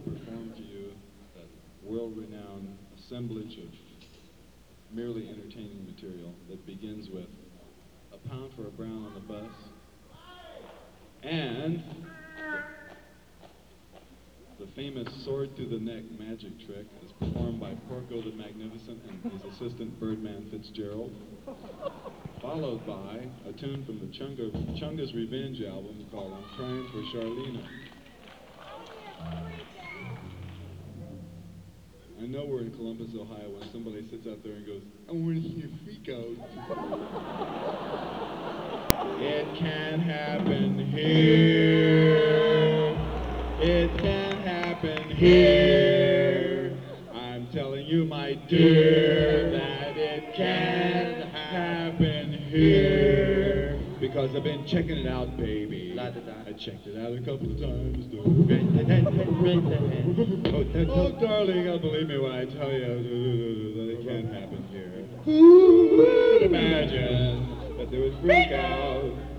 perform to you that world-renowned assemblage of merely entertaining material that begins with a pound for a brown on the bus and the famous sword through the neck magic trick is performed by Porco the Magnificent and his assistant Birdman Fitzgerald, followed by a tune from the Chunga's Revenge album called I'm Crying for Charlena. I know we're in Columbus, Ohio, when somebody sits out there and goes, I want to hear Freak Out. It can happen here. It can happen here. I'm telling you, my dear, that it can happen here. Because I've been checking it out, baby. I checked it out a couple of times. Oh, darling, I'll believe me when I tell you that it can happen here. Who would imagine that there was freak out